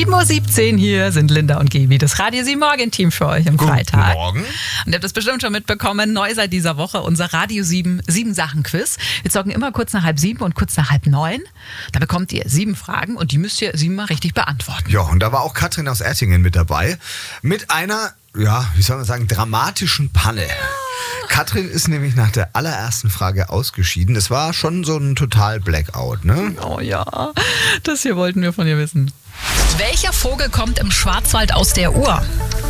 7:17 Uhr, hier sind Linda und Gaby, das Radio 7 Morgen-Team für euch am Freitag. Guten Morgen. Und ihr habt das bestimmt schon mitbekommen, neu seit dieser Woche unser Radio 7 Sachen-Quiz. Wir zocken immer kurz nach 6:30 und kurz nach 8:30. Da bekommt ihr 7 Fragen und die müsst ihr 7-mal richtig beantworten. Ja, und da war auch Katrin aus Ertingen mit dabei. Mit einer, wie soll man sagen, dramatischen Panne. Katrin ist nämlich nach der allerersten Frage ausgeschieden. Das war schon so ein total Blackout, ne? Oh ja, das hier wollten wir von ihr wissen. Welcher Vogel kommt im Schwarzwald aus der Uhr?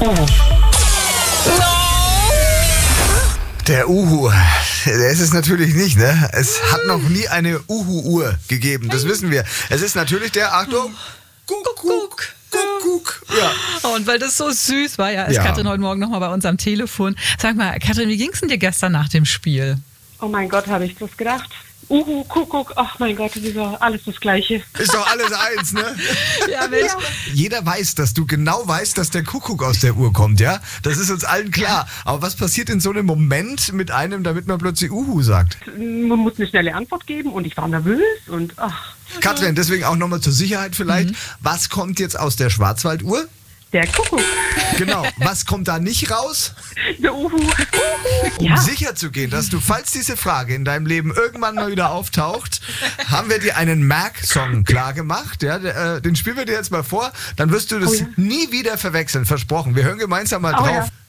Der Uhu. Es ist natürlich nicht, ne? Es hat noch nie eine Uhu-Uhr gegeben, das wissen wir. Es ist natürlich der, Achtung, Kuckuck. Ja. Und weil das so süß war, ist Katrin heute Morgen nochmal bei uns am Telefon. Sag mal, Katrin, wie ging es denn dir gestern nach dem Spiel? Oh mein Gott, habe ich das gedacht. Kuckuck, ach mein Gott, das ist doch alles das Gleiche. Ist doch alles eins, ne? Ja, Mensch. Jeder weiß, dass du genau weißt, dass der Kuckuck aus der Uhr kommt, ja? Das ist uns allen klar. Aber was passiert in so einem Moment mit einem, damit man plötzlich Uhu sagt? Man muss eine schnelle Antwort geben und ich war nervös und ach. Katrin, deswegen auch nochmal zur Sicherheit vielleicht. Was kommt jetzt aus der Schwarzwalduhr? Der Kuckuck. Genau. Was kommt da nicht raus? Der Uhu. Um sicher zu gehen, dass du, falls diese Frage in deinem Leben irgendwann mal wieder auftaucht, haben wir dir einen Merksong klar gemacht. Ja, den spielen wir dir jetzt mal vor. Dann wirst du das nie wieder verwechseln, versprochen. Wir hören gemeinsam mal drauf. Ja.